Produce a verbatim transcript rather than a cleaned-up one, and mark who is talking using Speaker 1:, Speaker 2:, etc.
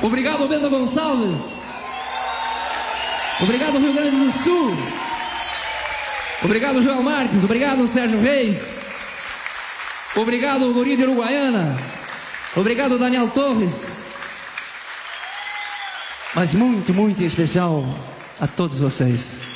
Speaker 1: Obrigado, Bento Gonçalves. Obrigado, Rio Grande do Sul. Obrigado, Joel Marques. Obrigado, Sérgio Reis. Obrigado, Guri de Uruguaiana. Obrigado, Daniel Torres. Mas muito, muito em especial a todos vocês.